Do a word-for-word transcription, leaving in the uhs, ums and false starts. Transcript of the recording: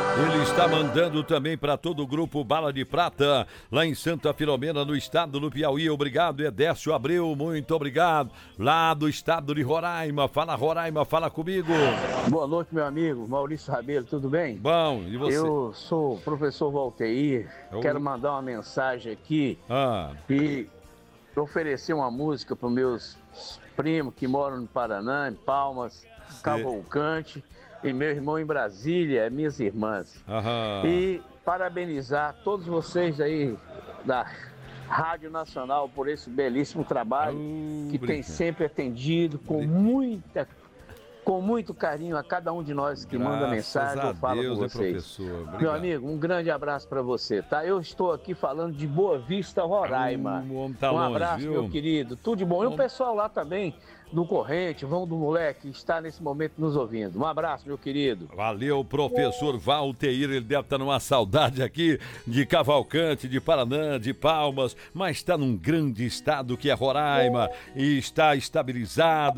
Ele está mandando também para todo o grupo Bala de Prata, lá em Santa Filomena, no estado do Piauí. Obrigado, Edécio Abreu, muito obrigado. Lá do estado de Roraima. Fala, Roraima, fala comigo. Boa noite, meu amigo Maurício Rabelo, tudo bem? Bom, e você? Eu sou o professor Valteir, Eu... quero mandar uma mensagem aqui ah. e oferecer uma música para os meus primos que moram no Paraná, em Palmas, Sim. Cavalcante, e meu irmão em Brasília, minhas irmãs. Aham. E parabenizar todos vocês aí da Rádio Nacional por esse belíssimo trabalho uh, que brinca. tem sempre atendido com muita com muito carinho a cada um de nós que Graças manda mensagem ou fala Deus, com vocês. É, meu amigo, um grande abraço para você, tá? Eu estou aqui falando de Boa Vista, Roraima. Uh, tá um longe, abraço, viu? meu querido. Tudo de bom. E o pessoal lá também do Corrente, Vão do Moleque, está nesse momento nos ouvindo. Um abraço, meu querido. Valeu, professor Valteir. Ele deve estar numa saudade aqui de Cavalcante, de Paraná, de Palmas, mas está num grande estado que é Roraima e está estabilizado.